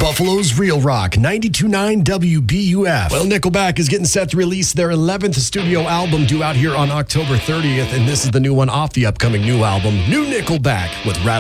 Buffalo's Real Rock, 92.9 WBUF. Well, Nickelback is getting set to release their 11th studio album due out here on October 30th, and this is the new one off the upcoming new album, New Nickelback, with Rattle